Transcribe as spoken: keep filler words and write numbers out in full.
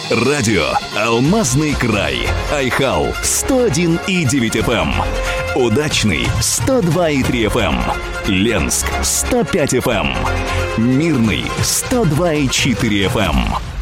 Радио «Алмазный край». Айхал сто один и девять эф эм. Удачный сто два и три эф эм. Ленск сто пять эф эм. Мирный сто два и четыре эф эм.